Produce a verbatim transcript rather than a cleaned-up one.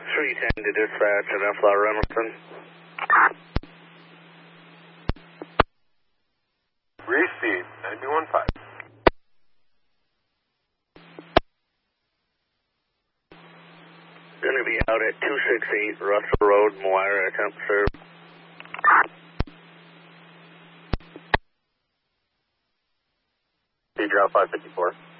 three ten to dispatch at F L R Emerson. Receive, nine one five. Going to be out at two sixty-eight Russell Road, Moira, attempt serve. P J five fifty-four.